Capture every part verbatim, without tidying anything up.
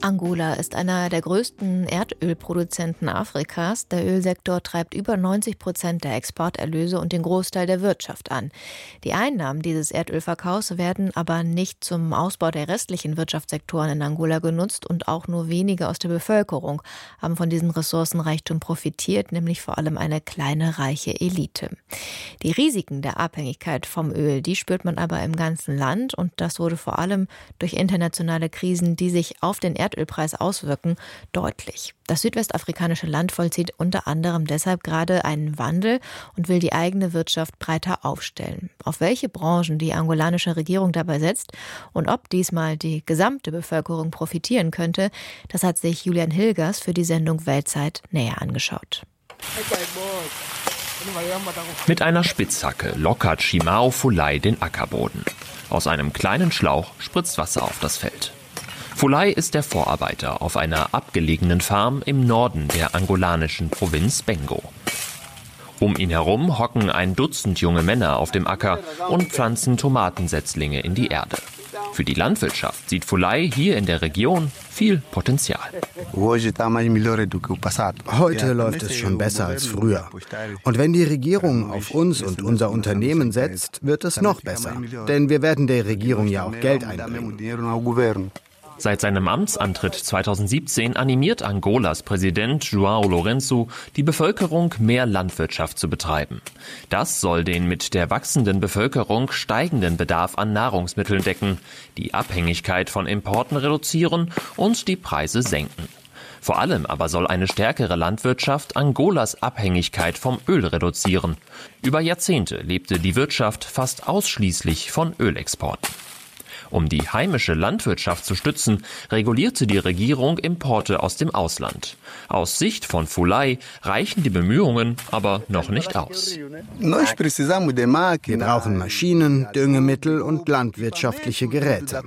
Angola ist einer der größten Erdölproduzenten Afrikas. Der Ölsektor treibt über neunzig Prozent der Exporterlöse und den Großteil der Wirtschaft an. Die Einnahmen dieses Erdölverkaufs werden aber nicht zum Ausbau der restlichen Wirtschaftssektoren in Angola genutzt und auch nur wenige aus der Bevölkerung haben von diesem Ressourcenreichtum profitiert, nämlich vor allem eine kleine reiche Elite. Die Risiken der Abhängigkeit vom Öl, die spürt man aber im ganzen Land und das wurde vor allem durch internationale Krisen, die sich auf den Erdölpreis auswirken, deutlich. Das südwestafrikanische Land vollzieht unter anderem deshalb gerade einen Wandel und will die eigene Wirtschaft breiter aufstellen. Auf welche Branchen die angolanische Regierung dabei setzt und ob diesmal die gesamte Bevölkerung profitieren könnte, das hat sich Julian Hilgers für die Sendung Weltzeit näher angeschaut. Mit einer Spitzhacke lockert Shimao Fulai den Ackerboden. Aus einem kleinen Schlauch spritzt Wasser auf das Feld. Fulai ist der Vorarbeiter auf einer abgelegenen Farm im Norden der angolanischen Provinz Bengo. Um ihn herum hocken ein Dutzend junge Männer auf dem Acker und pflanzen Tomatensetzlinge in die Erde. Für die Landwirtschaft sieht Fulai hier in der Region viel Potenzial. Heute läuft es schon besser als früher. Und wenn die Regierung auf uns und unser Unternehmen setzt, wird es noch besser. Denn wir werden der Regierung ja auch Geld einbringen. Seit seinem Amtsantritt zweitausendsiebzehn animiert Angolas Präsident João Lourenço die Bevölkerung, mehr Landwirtschaft zu betreiben. Das soll den mit der wachsenden Bevölkerung steigenden Bedarf an Nahrungsmitteln decken, die Abhängigkeit von Importen reduzieren und die Preise senken. Vor allem aber soll eine stärkere Landwirtschaft Angolas Abhängigkeit vom Öl reduzieren. Über Jahrzehnte lebte die Wirtschaft fast ausschließlich von Ölexporten. Um die heimische Landwirtschaft zu stützen, regulierte die Regierung Importe aus dem Ausland. Aus Sicht von Fulai reichen die Bemühungen aber noch nicht aus. Wir brauchen Maschinen, Düngemittel und landwirtschaftliche Geräte.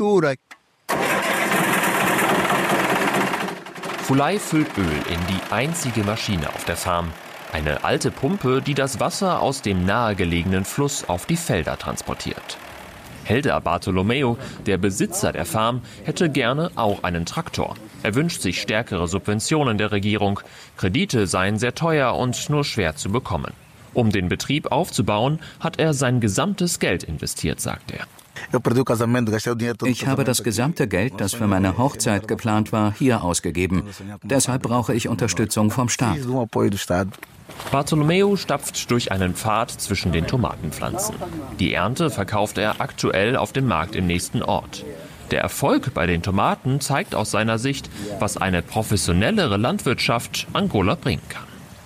Fulai füllt Öl in die einzige Maschine auf der Farm. Eine alte Pumpe, die das Wasser aus dem nahegelegenen Fluss auf die Felder transportiert. Helder Bartolomeo, der Besitzer der Farm, hätte gerne auch einen Traktor. Er wünscht sich stärkere Subventionen der Regierung. Kredite seien sehr teuer und nur schwer zu bekommen. Um den Betrieb aufzubauen, hat er sein gesamtes Geld investiert, sagt er. Ich habe das gesamte Geld, das für meine Hochzeit geplant war, hier ausgegeben. Deshalb brauche ich Unterstützung vom Staat. Bartolomeo stapft durch einen Pfad zwischen den Tomatenpflanzen. Die Ernte verkauft er aktuell auf dem Markt im nächsten Ort. Der Erfolg bei den Tomaten zeigt aus seiner Sicht, was eine professionellere Landwirtschaft Angola bringen kann.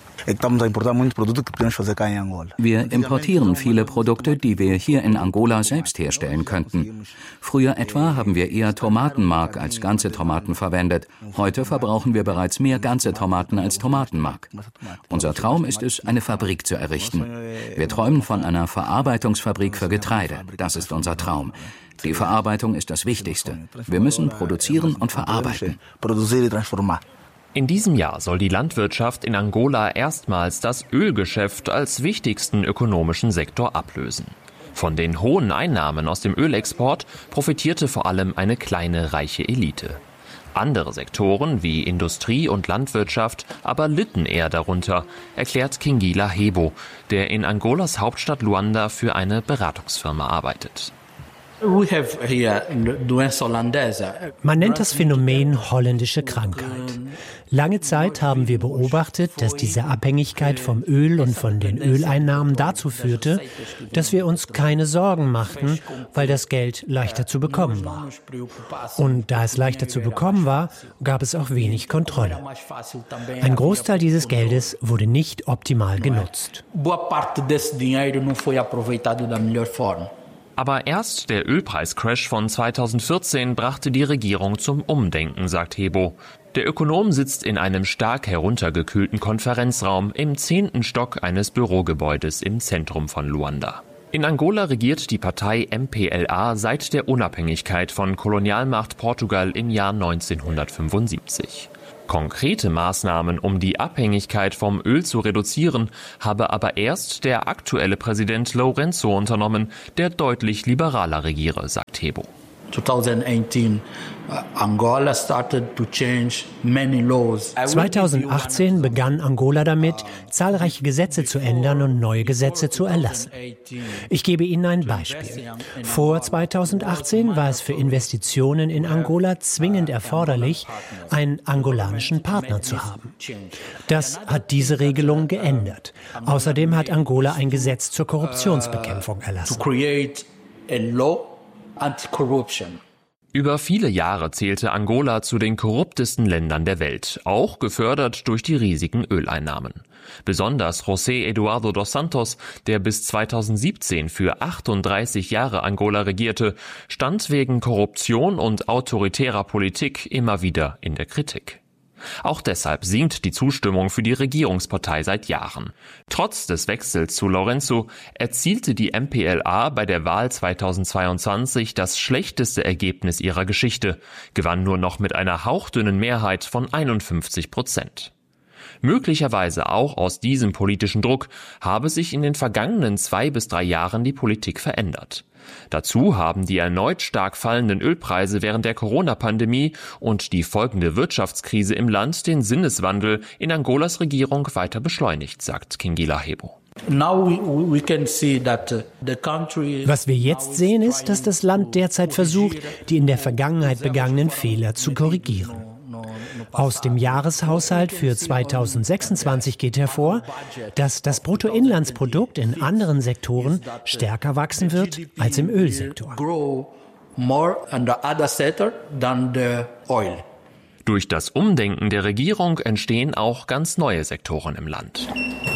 Wir importieren viele Produkte, die wir hier in Angola selbst herstellen könnten. Früher etwa haben wir eher Tomatenmark als ganze Tomaten verwendet. Heute verbrauchen wir bereits mehr ganze Tomaten als Tomatenmark. Unser Traum ist es, eine Fabrik zu errichten. Wir träumen von einer Verarbeitungsfabrik für Getreide. Das ist unser Traum. Die Verarbeitung ist das Wichtigste. Wir müssen produzieren und verarbeiten. In diesem Jahr soll die Landwirtschaft in Angola erstmals das Ölgeschäft als wichtigsten ökonomischen Sektor ablösen. Von den hohen Einnahmen aus dem Ölexport profitierte vor allem eine kleine reiche Elite. Andere Sektoren wie Industrie und Landwirtschaft aber litten eher darunter, erklärt Kingila Hebo, der in Angolas Hauptstadt Luanda für eine Beratungsfirma arbeitet. Man nennt das Phänomen holländische Krankheit. Lange Zeit haben wir beobachtet, dass diese Abhängigkeit vom Öl und von den Öleinnahmen dazu führte, dass wir uns keine Sorgen machten, weil das Geld leichter zu bekommen war. Und da es leichter zu bekommen war, gab es auch wenig Kontrolle. Ein Großteil dieses Geldes wurde nicht optimal genutzt. Aber erst der Ölpreiscrash von zweitausendvierzehn brachte die Regierung zum Umdenken, sagt Hebo. Der Ökonom sitzt in einem stark heruntergekühlten Konferenzraum im zehnten Stock eines Bürogebäudes im Zentrum von Luanda. In Angola regiert die Partei M P L A seit der Unabhängigkeit von Kolonialmacht Portugal im Jahr neunzehnhundertfünfundsiebzig. Konkrete Maßnahmen, um die Abhängigkeit vom Öl zu reduzieren, habe aber erst der aktuelle Präsident Lourenço unternommen, der deutlich liberaler regiere, sagt Hebo. zweitausendachtzehn begann Angola damit, zahlreiche Gesetze zu ändern und neue Gesetze zu erlassen. Ich gebe Ihnen ein Beispiel. Vor zweitausendachtzehn war es für Investitionen in Angola zwingend erforderlich, einen angolanischen Partner zu haben. Das hat diese Regelung geändert. Außerdem hat Angola ein Gesetz zur Korruptionsbekämpfung erlassen. Über viele Jahre zählte Angola zu den korruptesten Ländern der Welt, auch gefördert durch die riesigen Öleinnahmen. Besonders José Eduardo dos Santos, der bis zweitausendsiebzehn für achtunddreißig Jahre Angola regierte, stand wegen Korruption und autoritärer Politik immer wieder in der Kritik. Auch deshalb sinkt die Zustimmung für die Regierungspartei seit Jahren. Trotz des Wechsels zu Lourenço erzielte die M P L A bei der Wahl zweitausendzweiundzwanzig das schlechteste Ergebnis ihrer Geschichte, gewann nur noch mit einer hauchdünnen Mehrheit von einundfünfzig Prozent. Möglicherweise auch aus diesem politischen Druck habe sich in den vergangenen zwei bis drei Jahren die Politik verändert. Dazu haben die erneut stark fallenden Ölpreise während der Corona-Pandemie und die folgende Wirtschaftskrise im Land den Sinneswandel in Angolas Regierung weiter beschleunigt, sagt Kingi Lahebo. Was wir jetzt sehen, ist, dass das Land derzeit versucht, die in der Vergangenheit begangenen Fehler zu korrigieren. Aus dem Jahreshaushalt für zweitausendsechsundzwanzig geht hervor, dass das Bruttoinlandsprodukt in anderen Sektoren stärker wachsen wird als im Ölsektor. Durch das Umdenken der Regierung entstehen auch ganz neue Sektoren im Land.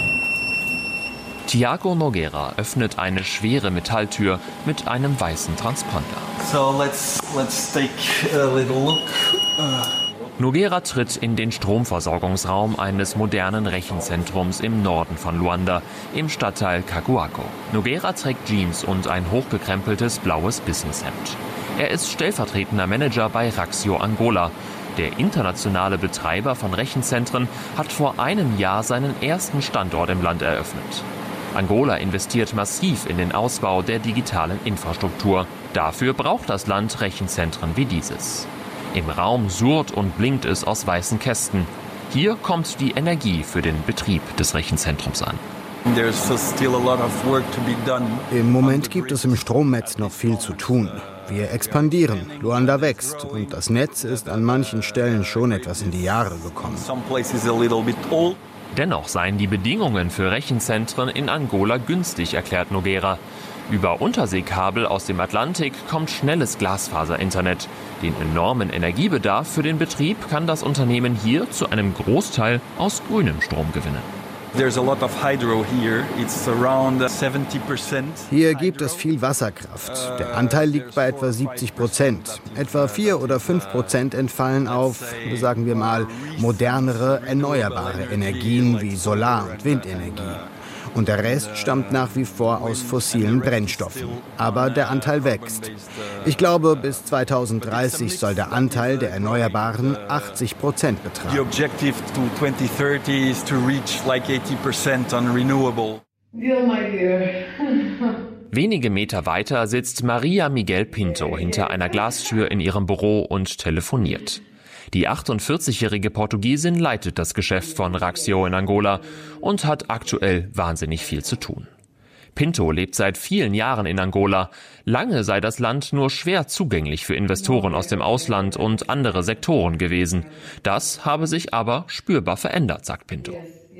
Tiago Nogueira öffnet eine schwere Metalltür mit einem weißen Transponder. So let's, let's take a little look. Uh Nogueira tritt in den Stromversorgungsraum eines modernen Rechenzentrums im Norden von Luanda, im Stadtteil Kakuako. Nogueira trägt Jeans und ein hochgekrempeltes blaues Businesshemd. Er ist stellvertretender Manager bei Raxio Angola. Der internationale Betreiber von Rechenzentren hat vor einem Jahr seinen ersten Standort im Land eröffnet. Angola investiert massiv in den Ausbau der digitalen Infrastruktur. Dafür braucht das Land Rechenzentren wie dieses. Im Raum surrt und blinkt es aus weißen Kästen. Hier kommt die Energie für den Betrieb des Rechenzentrums an. Im Moment gibt es im Stromnetz noch viel zu tun. Wir expandieren, Luanda wächst und das Netz ist an manchen Stellen schon etwas in die Jahre gekommen. Dennoch seien die Bedingungen für Rechenzentren in Angola günstig, erklärt Nogueira. Über Unterseekabel aus dem Atlantik kommt schnelles Glasfaserinternet. Den enormen Energiebedarf für den Betrieb kann das Unternehmen hier zu einem Großteil aus grünem Strom gewinnen. Hier gibt es viel Wasserkraft. Der Anteil liegt bei etwa siebzig Prozent. Etwa vier oder fünf Prozent entfallen auf, sagen wir mal, modernere, erneuerbare Energien wie Solar- und Windenergie. Und der Rest stammt nach wie vor aus fossilen Brennstoffen. Aber der Anteil wächst. Ich glaube, bis zweitausenddreißig soll der Anteil der Erneuerbaren achtzig Prozent betragen. The objective to twenty thirty is to reach like eighty percent on renewable. Wenige Meter weiter sitzt Maria Miguel Pinto hinter einer Glastür in ihrem Büro und telefoniert. Die achtundvierzigjährige Portugiesin leitet das Geschäft von Raxio in Angola und hat aktuell wahnsinnig viel zu tun. Pinto lebt seit vielen Jahren in Angola. Lange sei das Land nur schwer zugänglich für Investoren aus dem Ausland und andere Sektoren gewesen. Das habe sich aber spürbar verändert, sagt Pinto.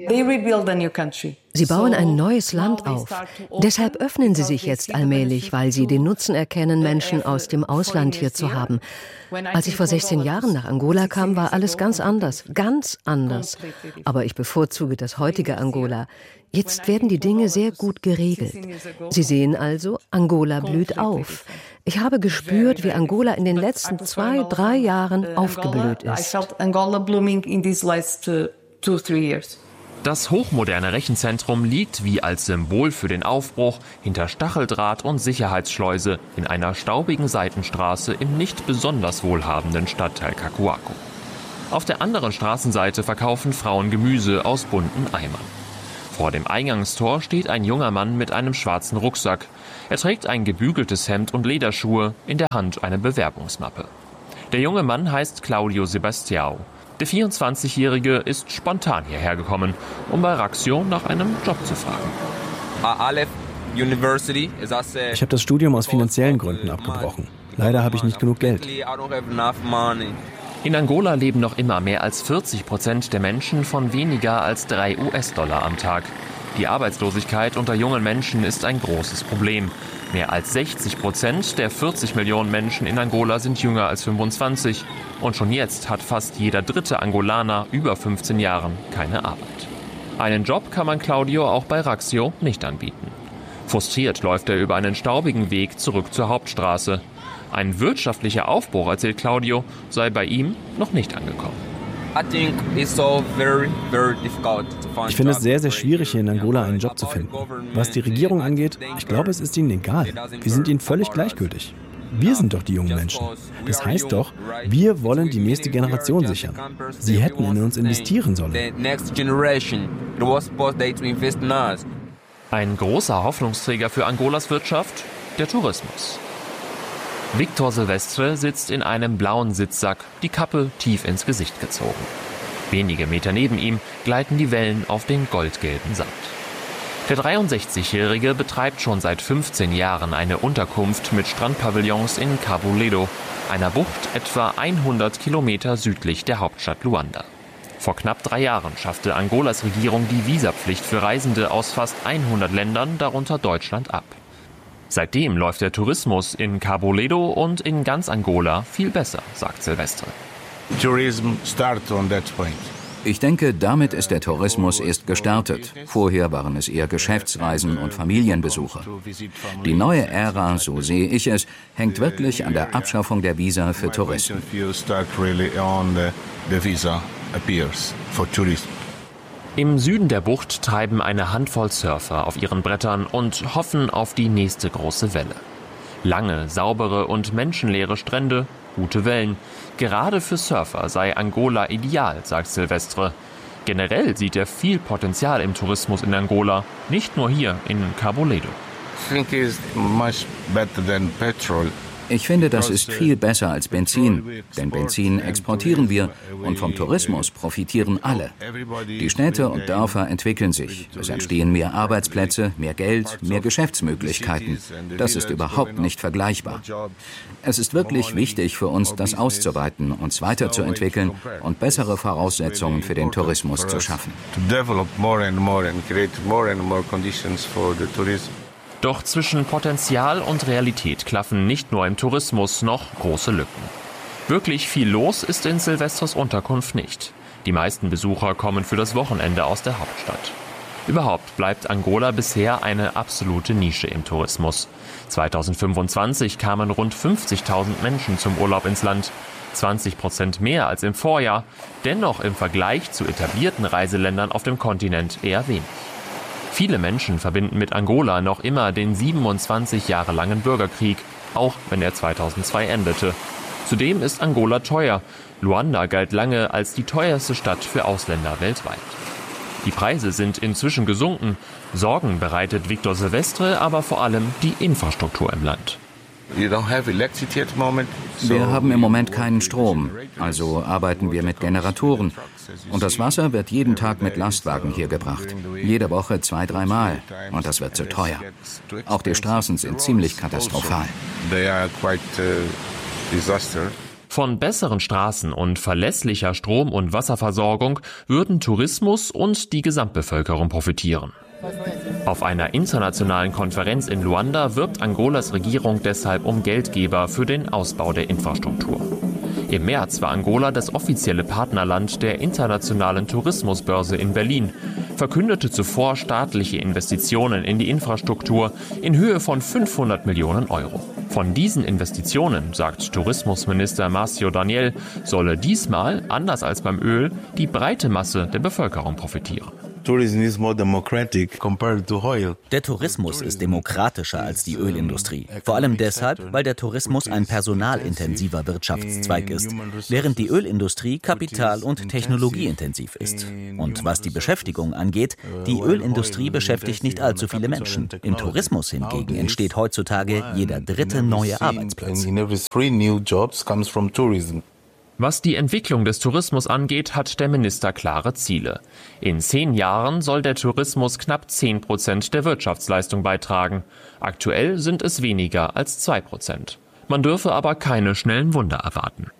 Sie bauen ein neues Land auf. Deshalb öffnen sie sich jetzt allmählich, weil sie den Nutzen erkennen, Menschen aus dem Ausland hier zu haben. Als ich vor sechzehn Jahren nach Angola kam, war alles ganz anders, ganz anders. Aber ich bevorzuge das heutige Angola. Jetzt werden die Dinge sehr gut geregelt. Sie sehen also, Angola blüht auf. Ich habe gespürt, wie Angola in den letzten zwei, drei Jahren aufgeblüht ist. Das hochmoderne Rechenzentrum liegt wie als Symbol für den Aufbruch hinter Stacheldraht und Sicherheitsschleuse in einer staubigen Seitenstraße im nicht besonders wohlhabenden Stadtteil Kakuako. Auf der anderen Straßenseite verkaufen Frauen Gemüse aus bunten Eimern. Vor dem Eingangstor steht ein junger Mann mit einem schwarzen Rucksack. Er trägt ein gebügeltes Hemd und Lederschuhe, in der Hand eine Bewerbungsmappe. Der junge Mann heißt Claudio Sebastião. Der vierundzwanzigjährige ist spontan hierher gekommen, um bei Raxio nach einem Job zu fragen. Ich habe das Studium aus finanziellen Gründen abgebrochen. Leider habe ich nicht genug Geld. In Angola leben noch immer mehr als vierzig Prozent der Menschen von weniger als drei US-Dollar am Tag. Die Arbeitslosigkeit unter jungen Menschen ist ein großes Problem. Mehr als sechzig Prozent der vierzig Millionen Menschen in Angola sind jünger als fünfundzwanzig. Und schon jetzt hat fast jeder dritte Angolaner über fünfzehn Jahren keine Arbeit. Einen Job kann man Claudio auch bei Raxio nicht anbieten. Frustriert läuft er über einen staubigen Weg zurück zur Hauptstraße. Ein wirtschaftlicher Aufbruch, erzählt Claudio, sei bei ihm noch nicht angekommen. Ich finde es sehr, sehr schwierig, hier in Angola einen Job zu finden. Was die Regierung angeht, ich glaube, es ist ihnen egal. Wir sind ihnen völlig gleichgültig. Wir sind doch die jungen Menschen. Das heißt doch, wir wollen die nächste Generation sichern. Sie hätten in uns investieren sollen. Ein großer Hoffnungsträger für Angolas Wirtschaft, der Tourismus. Victor Silvestre sitzt in einem blauen Sitzsack, die Kappe tief ins Gesicht gezogen. Wenige Meter neben ihm gleiten die Wellen auf den goldgelben Sand. Der dreiundsechzigjährige betreibt schon seit fünfzehn Jahren eine Unterkunft mit Strandpavillons in Cabo Ledo, einer Bucht etwa hundert Kilometer südlich der Hauptstadt Luanda. Vor knapp drei Jahren schaffte Angolas Regierung die Visapflicht für Reisende aus fast hundert Ländern, darunter Deutschland, ab. Seitdem läuft der Tourismus in Cabo Ledo und in ganz Angola viel besser, sagt Silvestre. Ich denke, damit ist der Tourismus erst gestartet. Vorher waren es eher Geschäftsreisen und Familienbesuche. Die neue Ära, so sehe ich es, hängt wirklich an der Abschaffung der Visa für Touristen. Im Süden der Bucht treiben eine Handvoll Surfer auf ihren Brettern und hoffen auf die nächste große Welle. Lange, saubere und menschenleere Strände, gute Wellen. Gerade für Surfer sei Angola ideal, sagt Silvestre. Generell sieht er viel Potenzial im Tourismus in Angola, nicht nur hier in Cabo Ledo. Ich finde, das ist viel besser als Benzin, denn Benzin exportieren wir und vom Tourismus profitieren alle. Die Städte und Dörfer entwickeln sich, es entstehen mehr Arbeitsplätze, mehr Geld, mehr Geschäftsmöglichkeiten. Das ist überhaupt nicht vergleichbar. Es ist wirklich wichtig für uns, das auszuweiten, uns weiterzuentwickeln und bessere Voraussetzungen für den Tourismus zu schaffen. Doch zwischen Potenzial und Realität klaffen nicht nur im Tourismus noch große Lücken. Wirklich viel los ist in Silvestres Unterkunft nicht. Die meisten Besucher kommen für das Wochenende aus der Hauptstadt. Überhaupt bleibt Angola bisher eine absolute Nische im Tourismus. zweitausendfünfundzwanzig kamen rund fünfzigtausend Menschen zum Urlaub ins Land. zwanzig Prozent mehr als im Vorjahr, dennoch im Vergleich zu etablierten Reiseländern auf dem Kontinent eher wenig. Viele Menschen verbinden mit Angola noch immer den siebenundzwanzig Jahre langen Bürgerkrieg, auch wenn er zweitausendzwei endete. Zudem ist Angola teuer. Luanda galt lange als die teuerste Stadt für Ausländer weltweit. Die Preise sind inzwischen gesunken. Sorgen bereitet Victor Silvestre aber vor allem die Infrastruktur im Land. Wir haben im Moment keinen Strom, also arbeiten wir mit Generatoren. Und das Wasser wird jeden Tag mit Lastwagen hier gebracht. Jede Woche zwei, dreimal. Und das wird zu teuer. Auch die Straßen sind ziemlich katastrophal. Von besseren Straßen und verlässlicher Strom- und Wasserversorgung würden Tourismus und die Gesamtbevölkerung profitieren. Auf einer internationalen Konferenz in Luanda wirbt Angolas Regierung deshalb um Geldgeber für den Ausbau der Infrastruktur. Im März war Angola das offizielle Partnerland der Internationalen Tourismusbörse in Berlin, verkündete zuvor staatliche Investitionen in die Infrastruktur in Höhe von fünfhundert Millionen Euro. Von diesen Investitionen, sagt Tourismusminister Márcio Daniel, solle diesmal, anders als beim Öl, die breite Masse der Bevölkerung profitieren. Der Tourismus ist demokratischer als die Ölindustrie. Vor allem deshalb, weil der Tourismus ein personalintensiver Wirtschaftszweig ist, während die Ölindustrie kapital- und technologieintensiv ist. Und was die Beschäftigung angeht, die Ölindustrie beschäftigt nicht allzu viele Menschen. Im Tourismus hingegen entsteht heutzutage jeder dritte neue Arbeitsplatz. Was die Entwicklung des Tourismus angeht, hat der Minister klare Ziele. In zehn Jahren soll der Tourismus knapp zehn Prozent der Wirtschaftsleistung beitragen. Aktuell sind es weniger als zwei Prozent. Man dürfe aber keine schnellen Wunder erwarten.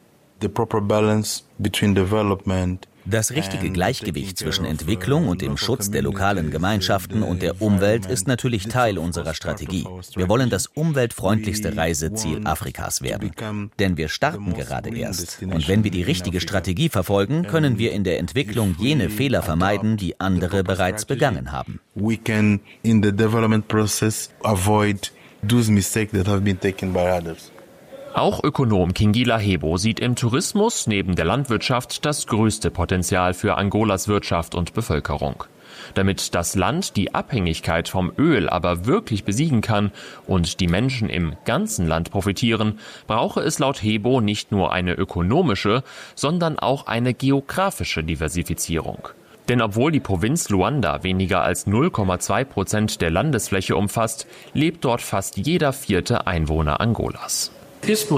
Das richtige Gleichgewicht zwischen Entwicklung und dem Schutz der lokalen Gemeinschaften und der Umwelt ist natürlich Teil unserer Strategie. Wir wollen das umweltfreundlichste Reiseziel Afrikas werden. Denn wir starten gerade erst. Und wenn wir die richtige Strategie verfolgen, können wir in der Entwicklung jene Fehler vermeiden, die andere bereits begangen haben. We can in the development process avoid those mistakes that have been taken by others. Auch Ökonom Kingila Hebo sieht im Tourismus neben der Landwirtschaft das größte Potenzial für Angolas Wirtschaft und Bevölkerung. Damit das Land die Abhängigkeit vom Öl aber wirklich besiegen kann und die Menschen im ganzen Land profitieren, brauche es laut Hebo nicht nur eine ökonomische, sondern auch eine geografische Diversifizierung. Denn obwohl die Provinz Luanda weniger als null Komma zwei Prozent der Landesfläche umfasst, lebt dort fast jeder vierte Einwohner Angolas. Es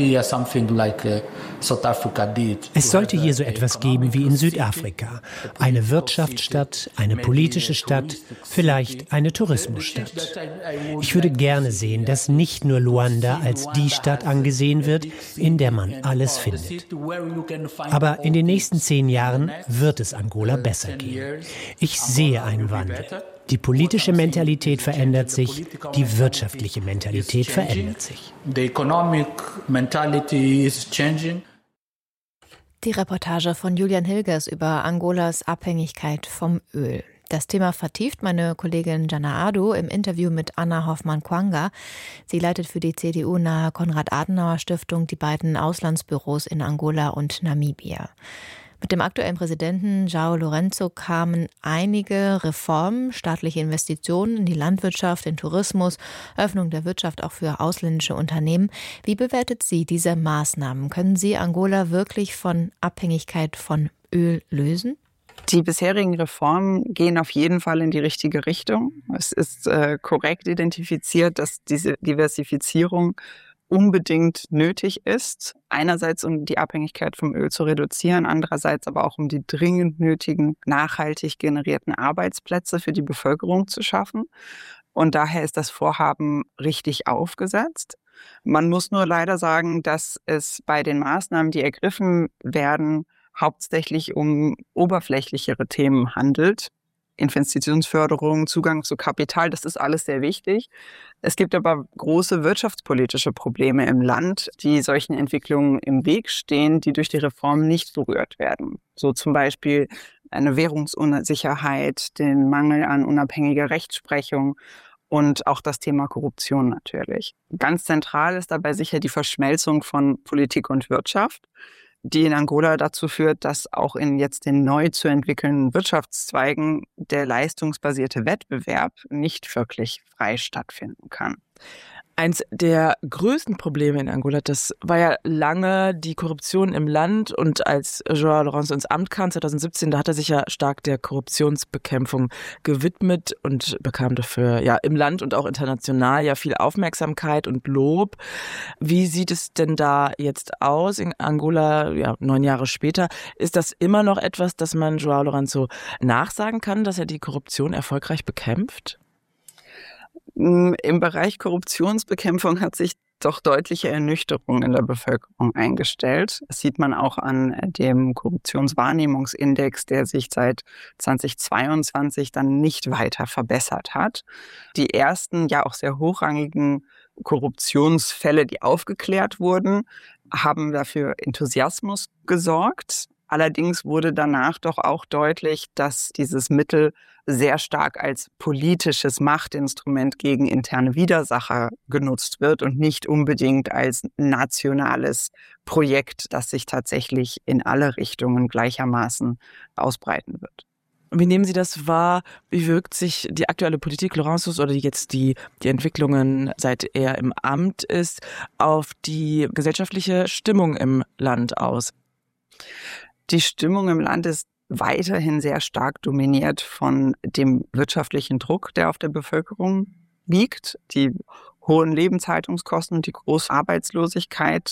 sollte hier so etwas geben wie in Südafrika. Eine Wirtschaftsstadt, eine politische Stadt, vielleicht eine Tourismusstadt. Ich würde gerne sehen, dass nicht nur Luanda als die Stadt angesehen wird, in der man alles findet. Aber in den nächsten zehn Jahren wird es Angola besser gehen. Ich sehe einen Wandel. Die politische Mentalität verändert sich, die wirtschaftliche Mentalität verändert sich. Die Reportage von Julian Hilgers über Angolas Abhängigkeit vom Öl. Das Thema vertieft meine Kollegin Jana Ado im Interview mit Anna Hoffmann-Kwanga. Sie leitet für die C D U-nahe Konrad-Adenauer-Stiftung die beiden Auslandsbüros in Angola und Namibia. Mit dem aktuellen Präsidenten João Lourenço kamen einige Reformen, staatliche Investitionen in die Landwirtschaft, den Tourismus, Öffnung der Wirtschaft auch für ausländische Unternehmen. Wie bewertet sie diese Maßnahmen? Können sie Angola wirklich von Abhängigkeit von Öl lösen? Die bisherigen Reformen gehen auf jeden Fall in die richtige Richtung. Es ist äh, korrekt identifiziert, dass diese Diversifizierung unbedingt nötig ist. Einerseits, um die Abhängigkeit vom Öl zu reduzieren, andererseits aber auch, um die dringend nötigen, nachhaltig generierten Arbeitsplätze für die Bevölkerung zu schaffen. Und daher ist das Vorhaben richtig aufgesetzt. Man muss nur leider sagen, dass es bei den Maßnahmen, die ergriffen werden, hauptsächlich um oberflächlichere Themen handelt. Investitionsförderung, Zugang zu Kapital, das ist alles sehr wichtig. Es gibt aber große wirtschaftspolitische Probleme im Land, die solchen Entwicklungen im Weg stehen, die durch die Reformen nicht berührt werden. So zum Beispiel eine Währungsunsicherheit, den Mangel an unabhängiger Rechtsprechung und auch das Thema Korruption natürlich. Ganz zentral ist dabei sicher die Verschmelzung von Politik und Wirtschaft, die in Angola dazu führt, dass auch in jetzt den neu zu entwickelnden Wirtschaftszweigen der leistungsbasierte Wettbewerb nicht wirklich frei stattfinden kann. Eins der größten Probleme in Angola, das war ja lange die Korruption im Land. Und als João Lourenço ins Amt kam, zwanzig siebzehn, da hat er sich ja stark der Korruptionsbekämpfung gewidmet und bekam dafür ja im Land und auch international ja viel Aufmerksamkeit und Lob. Wie sieht es denn da jetzt aus in Angola, ja, neun Jahre später? Ist das immer noch etwas, das man João Lourenço nachsagen kann, dass er die Korruption erfolgreich bekämpft? Im Bereich Korruptionsbekämpfung hat sich doch deutliche Ernüchterung in der Bevölkerung eingestellt. Das sieht man auch an dem Korruptionswahrnehmungsindex, der sich seit zweitausendzweiundzwanzig dann nicht weiter verbessert hat. Die ersten, ja auch sehr hochrangigen Korruptionsfälle, die aufgeklärt wurden, haben dafür Enthusiasmus gesorgt. Allerdings wurde danach doch auch deutlich, dass dieses Mittel sehr stark als politisches Machtinstrument gegen interne Widersacher genutzt wird und nicht unbedingt als nationales Projekt, das sich tatsächlich in alle Richtungen gleichermaßen ausbreiten wird. Wie nehmen Sie das wahr? Wie wirkt sich die aktuelle Politik Lourenços oder jetzt die, die Entwicklungen, seit er im Amt ist, auf die gesellschaftliche Stimmung im Land aus? Die Stimmung im Land ist weiterhin sehr stark dominiert von dem wirtschaftlichen Druck, der auf der Bevölkerung liegt. Die hohen Lebenshaltungskosten und die große Arbeitslosigkeit